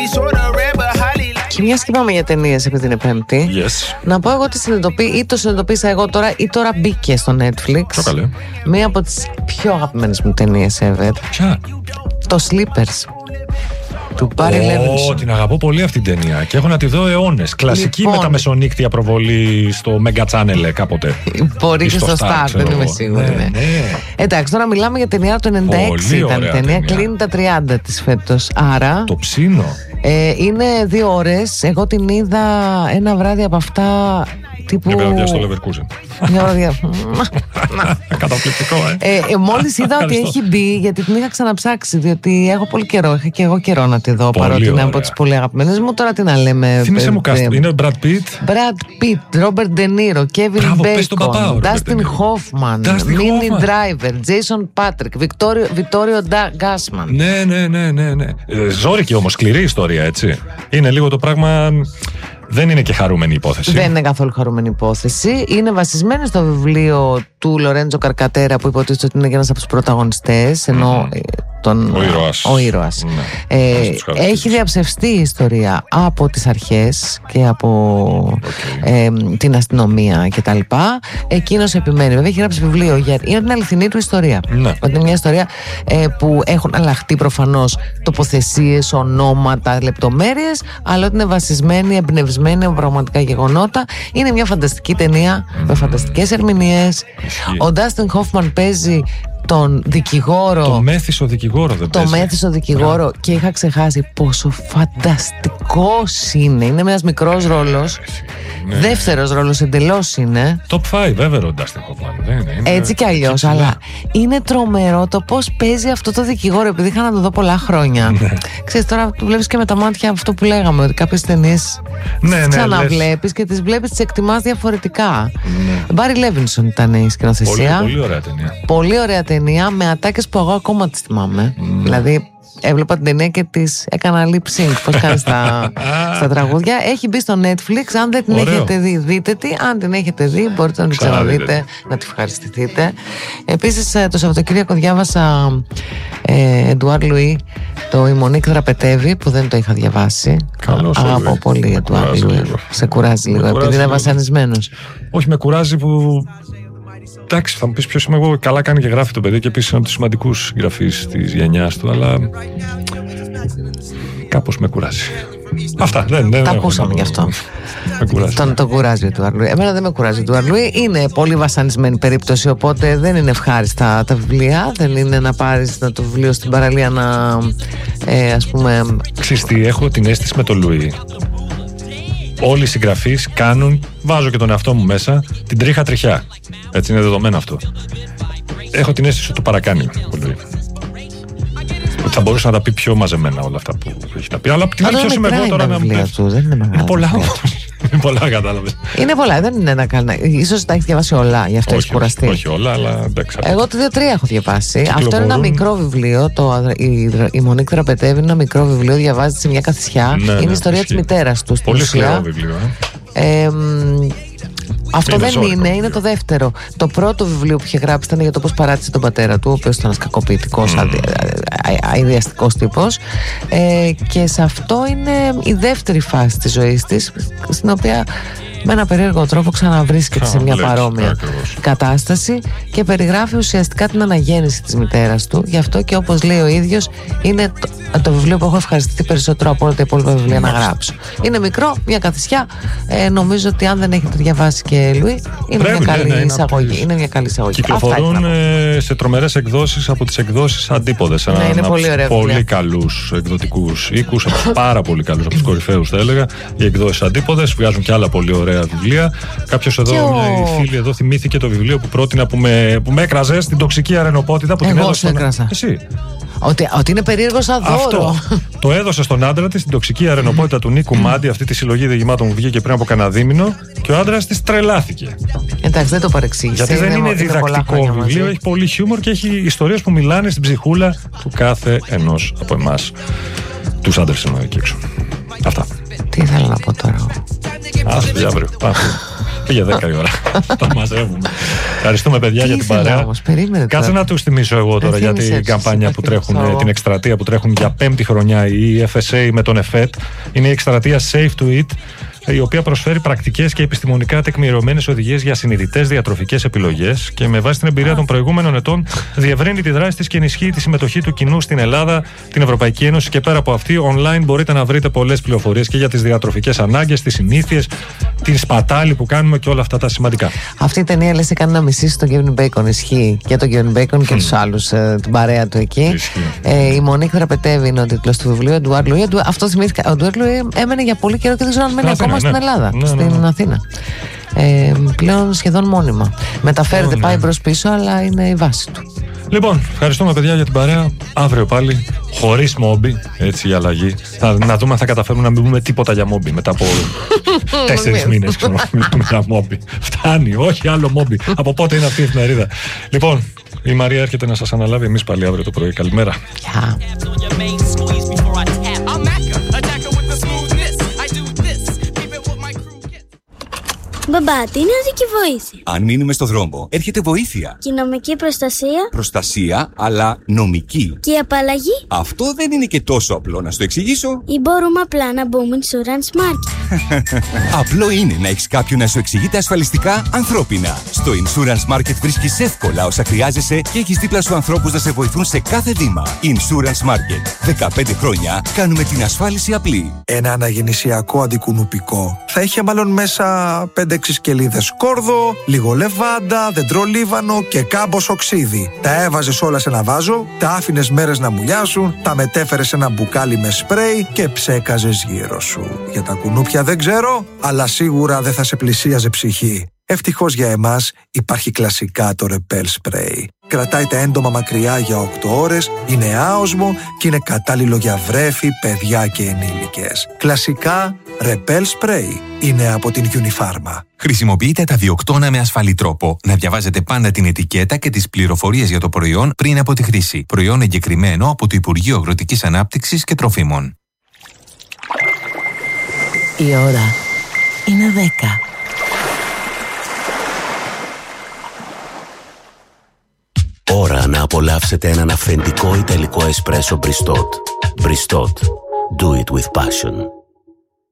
Και μιας και πάμε για ταινίες, επειδή είναι Πέμπτη, να πω εγώ ότι ή το συνειδητοποίησα εγώ τώρα ή τώρα μπήκε στο Netflix μία από τις πιο αγαπημένες μου ταινίες ever. Ποια? Το Sleepers του Barry Levinson. Την αγαπώ πολύ αυτή την ταινία και έχω να τη δω αιώνες. Κλασική λοιπόν, με τα μεσονύκτια προβολή στο Mega Channel κάποτε. Μπορεί και στο Star, δεν είμαι σίγουρη. Ναι. Εντάξει, τώρα μιλάμε για ταινία του 96. Ήταν η ταινία, κλείνει τα 30 της φέτος. Άρα το ψήνω. Είναι 2 ώρες. Εγώ την είδα ένα βράδυ από αυτά. Τύπου... Μια βραδιά στο Leverkusen. Μια βραδιά. Καταπληκτικό, μόλις είδα ότι έχει μπει, γιατί την είχα ξαναψάξει, διότι έχω πολύ καιρό. Είχα και εγώ καιρό να τη δω, παρότι είναι από τις πολύ αγαπημένες μου. Τώρα τι να λέμε. Θύμισε μου cast. Είναι Brad Pitt, Robert De Niro, Kevin Bacon, Dustin Hoffman, Minnie Driver, Jason Patrick, Vittorio Gassman. Ναι. Ζόρικη όμως, σκληρή ιστορία, έτσι. Είναι λίγο το πράγμα. Δεν είναι και χαρούμενη υπόθεση. Δεν είναι καθόλου χαρούμενη υπόθεση. Είναι βασισμένη στο βιβλίο του Λορέντζο Καρκατέρα, που υποτίθεται ότι είναι ένας από τους πρωταγωνιστές, ενώ ο ήρωας. Έχει διαψευστεί η ιστορία από τις αρχές και από την αστυνομία κτλ. Εκείνος επιμένει. Βέβαια έχει γράψει βιβλίο για την αληθινή του ιστορία. Είναι μια ιστορία που έχουν αλλάχτεί προφανώς τοποθεσίες, ονόματα, λεπτομέρειες, αλλά ότι είναι βασισμένη, εμπνευσμένη από πραγματικά γεγονότα. Είναι μια φανταστική ταινία με φανταστικές ερμηνείες. Ο Ντάστιν Χόφμαν παίζει τον δικηγόρο. Το μέθησο δικηγόρο δεν παίζει. Το μέθησο δικηγόρο. Και είχα ξεχάσει πόσο φανταστικός είναι. Είναι ένας μικρός ρόλος. Δεύτερος ρόλος εντελώς είναι. Top 5 βέβαια ο Ντάστιν Χόφμαν. Έτσι κι αλλιώς. Αλλά είναι τρομερό το πώς παίζει αυτό το δικηγόρο, επειδή είχα να το δω πολλά χρόνια. Ξέρεις, τώρα το βλέπεις και με τα μάτια αυτό που λέγαμε, ότι κάποιες ταινίες τις ξαναβλέπεις και τις βλέπεις, τις εκτιμάς διαφορετικά. Barry Levinson ήταν η σκηνοθεσία. Πολύ ωραία ταινία. Πολύ ωραία ταινία, με ατάκες που εγώ ακόμα τις θυμάμαι. Δηλαδή έβλεπα την ταινία και τις έκανα lip sync, πώς κάνει στα τραγούδια. Έχει μπει στο Netflix. Αν δεν την έχετε δει, δείτε τη. Αν την έχετε δει, μπορείτε να την ξαναδείτε, να τη ευχαριστηθείτε. Επίσης το Σαββατοκύριακο διάβασα Εντουάρ Λουί, το «Η Μονίκ Δραπετεύει», που δεν το είχα διαβάσει. Από πολύ Εντουάρ Λουί. Σε κουράζει λίγο, επειδή είναι βασανισμένος. Όχι, με κουράζει που. Εντάξει, θα μου πεις ποιος είμαι εγώ. Καλά κάνει και γράφει το παιδί και επίσης είναι από τους σημαντικούς συγγραφείς της γενιάς του, αλλά κάπως με κουράζει. Αυτά δεν τα ακούσαμε γι' αυτό. Τον κουράζει ο Εντουάρ Λουί. Εμένα δεν με κουράζει ο Εντουάρ Λουί. Είναι πολύ βασανισμένη περίπτωση, οπότε δεν είναι ευχάριστα τα βιβλία. Δεν είναι να πάρεις το βιβλίο στην παραλία να ας πούμε. Ξέρεις τι, έχω την αίσθηση με τον Λουί. Όλοι οι συγγραφείς κάνουν, βάζω και τον εαυτό μου μέσα, την τρίχα τριχιά. Έτσι είναι δεδομένο αυτό. Έχω την αίσθηση ότι το παρακάνει πολύ. Ότι θα μπορούσε να τα πει πιο μαζεμένα όλα αυτά που έχει να πει. Αλλά από την άλλη, ποιος είμαι εγώ τώρα να μου πει. Είναι πολλά όμως. Είναι πολλά, κατάλαβες. Είναι πολλά, δεν είναι ένα καλά. Ίσως τα έχει διαβάσει όλα, γι' αυτό έχει κουραστεί. Όχι όλα, αλλά εντάξει. Εγώ το 2-3 έχω διαβάσει. Αυτό είναι ένα μικρό βιβλίο. Η Μονίκ Δραπετεύει είναι ένα μικρό βιβλίο, διαβάζεται σε μια καθισιά. Είναι η ιστορία της μητέρας του. Πολύ σκληρό βιβλίο. Αυτό δεν είναι το δεύτερο. Το πρώτο βιβλίο που είχε γράψει ήταν για το πώς παράτησε τον πατέρα του, ο οποίος ήταν ένας κακοποιητικός, αηδιαστικός τύπος. Και σε αυτό είναι η δεύτερη φάση της ζωής της, στην οποία με ένα περίεργο τρόπο ξαναβρίσκεται σε μια παρόμοια κατάσταση και περιγράφει ουσιαστικά την αναγέννηση της μητέρας του. Γι' αυτό και, όπως λέει ο ίδιος, είναι το βιβλίο που έχω ευχαριστηθεί περισσότερο από όλα τα υπόλοιπα βιβλία να γράψω. Είναι μικρό, μια καθισιά. Νομίζω ότι αν δεν έχετε διαβάσει και Λουί, είναι μια καλή εισαγωγή. Είναι μια καλή εισαγωγή. Κυκλοφορούν σε τρομερές εκδόσεις από τις εκδόσεις Αντίποδες. Είναι πολύ ωραία. Πολύ καλούς εκδοτικούς οίκους, πάρα πολύ καλούς, από τους κορυφαίους θα έλεγα. Οι εκδόσεις Αντίποδες βγάζουν και άλλα πολύ ωραία βιβλία. Κάποιος εδώ, μια φίλη εδώ, θυμήθηκε το βιβλίο που πρότεινα που με έκραζε στην τοξική αρενοπότητα που την έδωσε. Εσύ. Ότι είναι περίεργο σαν δώρο. Αυτό. Το έδωσε στον άντρα της, την τοξική αρενοπότητα του Νίκου Μάντι, αυτή τη συλλογή διηγημάτων που βγήκε πριν από κανένα δίμηνο, και ο άντρας της τρελάθηκε. Εντάξει, δεν το παρεξήγησε. Γιατί δεν είναι διδακτικό βιβλίο, έχει πολύ χιούμορ και έχει ιστορίες που μιλάνε στην ψυχούλα του κάθε ενός από εμάς. Τους άντρες εννοώ εκεί έξω. Αυτά. Τι ήθελα να πω τώρα. Ας για αύριο. Πήγε 10 η ώρα. Το μαζεύουμε. Ευχαριστούμε, παιδιά, για την παρέα. Κάτσε να του θυμίσω εγώ τώρα για την καμπάνια που τρέχουν, την εκστρατεία που τρέχουν για 5η χρονιά η FSA με τον ΕΦΕΤ. Είναι η εκστρατεία Safe to Eat, η οποία προσφέρει πρακτικές και επιστημονικά τεκμηριωμένες οδηγίες για συνειδητές διατροφικές επιλογές και με βάση την εμπειρία των προηγούμενων ετών διευρύνει τη δράση της και ενισχύει τη συμμετοχή του κοινού στην Ελλάδα, την Ευρωπαϊκή Ένωση και πέρα από αυτή. Online μπορείτε να βρείτε πολλές πληροφορίες και για τις διατροφικές ανάγκες, τις συνήθειες, την σπατάλη που κάνουμε και όλα αυτά τα σημαντικά. Αυτή η ταινία λες έκανε να μισήσει τον Kevin Bacon. Ισχύει για τον Kevin Bacon και τους άλλους, την παρέα του εκεί. Η Μονίκ Θεραπετεύη είναι ο τίτλος του βιβλίου. Αυτό θυμήθηκα. Ο Ντουάρ Λουί έμενε για πολύ καιρό και δεν ξέρω αν μένει ακόμα στην Ελλάδα, στην Αθήνα. Πλέον σχεδόν μόνιμα. Μεταφέρεται, πάει προς πίσω, αλλά είναι η βάση του. Λοιπόν, ευχαριστούμε, παιδιά, για την παρέα. Αύριο πάλι, χωρίς μόμπι, έτσι η αλλαγή. Να δούμε αν θα καταφέρουμε να μην πούμε τίποτα για μόμπι μετά από 4 μήνες. Μιλούμε για μόμπι. Φτάνει, όχι άλλο μόμπι. Από πότε είναι αυτή η εφημερίδα. Λοιπόν, η Μαρία έρχεται να σας αναλάβει. Εμείς πάλι αύριο το πρωί. Καλημέρα. Μπαμπά, τι είναι οδική βοήθεια? Αν μείνουμε στο δρόμο, έρχεται βοήθεια. Και η νομική προστασία? Προστασία, αλλά νομική. Και η απαλλαγή? Αυτό δεν είναι και τόσο απλό, να σου το εξηγήσω. Ή μπορούμε απλά να μπούμε Insurance Market? Απλό είναι να έχεις κάποιον να σου εξηγείται ασφαλιστικά ανθρώπινα. Στο Insurance Market βρίσκεις εύκολα όσα χρειάζεσαι και έχεις δίπλα σου ανθρώπους να σε βοηθούν σε κάθε βήμα. Insurance Market. 15 χρόνια κάνουμε την ασφάλιση απλή. Ένα αναγεννησιακό αντικουνουπικό θα είχε μάλλον μέσα 5-6 σκελίδες κόρδο, λίγο λεβάντα, δεντρολίβανο και κάμπος οξύδι. Τα έβαζες όλα σε ένα βάζο, τα άφηνες μέρες να μουλιάσουν, τα μετέφερες σε ένα μπουκάλι με σπρέι και ψέκαζες γύρω σου. Για τα κουνούπια δεν ξέρω, αλλά σίγουρα δεν θα σε πλησίαζε ψυχή. Ευτυχώς για εμάς υπάρχει κλασικά το Repel Spray. Κρατάει τα έντομα μακριά για 8 ώρες, είναι άοσμο και είναι κατάλληλο για βρέφη, παιδιά και ενήλικες. Κλασικά Repel Spray είναι από την Unifarma. Χρησιμοποιείτε τα διοκτώνα με ασφαλή τρόπο. Να διαβάζετε πάντα την ετικέτα και τις πληροφορίες για το προϊόν πριν από τη χρήση. Προϊόν εγκεκριμένο από το Υπουργείο Αγροτικής Ανάπτυξης και Τροφίμων. Η ώρα είναι 10. Ώρα να απολαύσετε έναν αυθεντικό ιταλικό εσπρέσο Bristot. Bristot. Do it with passion.